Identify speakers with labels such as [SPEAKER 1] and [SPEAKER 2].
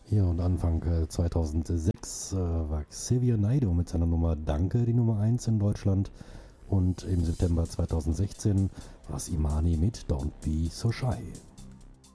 [SPEAKER 1] Ja, und Anfang 2006 war Xavier Naidoo mit seiner Nummer Danke die Nummer 1 in Deutschland. Und im September 2016 war es Imani mit Don't Be So Shy.